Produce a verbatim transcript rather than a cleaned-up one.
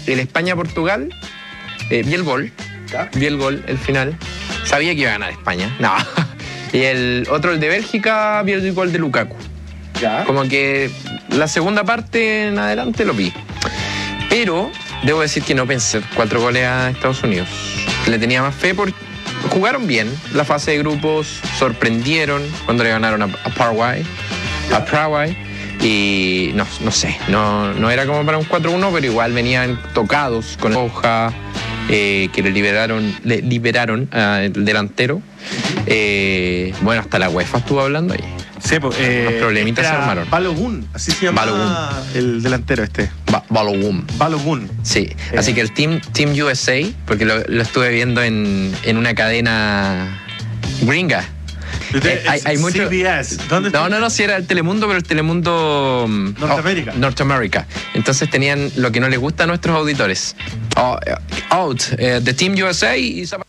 el España-Portugal, eh, vi el gol, ¿Ya? vi el gol, el final. Sabía que iba a ganar España. No. Y el otro, el de Bélgica, vi el gol de Lukaku. ¿Ya? Como que la segunda parte en adelante lo vi. Pero debo decir que no pensé cuatro goles a Estados Unidos. Le tenía más fe porque jugaron bien. La fase de grupos sorprendieron cuando le ganaron a, a Paraguay. A Paraguay. Y no, no sé, no, no era como para un cuatro uno, pero igual venían tocados con hoja, eh, que le liberaron, le liberaron al delantero. Eh, bueno, hasta la UEFA estuvo hablando ahí. Sí, pues, eh, Los problemitas se armaron. Balogun, así se llama Balogun. el delantero este. Ba Balogun. Balogun. Sí, Eh. así que el Team, team U S A, porque lo, lo estuve viendo en, en una cadena gringa. Eh, hay, hay mucho... C B S. ¿Dónde No, no, no, sí era el Telemundo, pero el Telemundo... um, Norteamérica. Oh, Norteamérica. Entonces tenían lo que no les gusta a nuestros auditores. Oh, eh, out, eh, the Team U S A y...